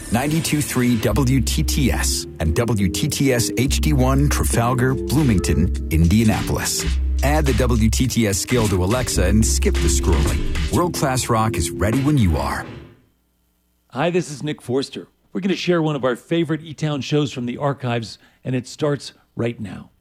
92.3 WTTS and WTTS HD1 Trafalgar, Bloomington, Indianapolis. Add the WTTS skill to Alexa and skip the scrolling. World-class rock is ready when you are. Hi, this is Nick Forster. We're going to share one of our favorite E-Town shows from the archives, and it starts right now.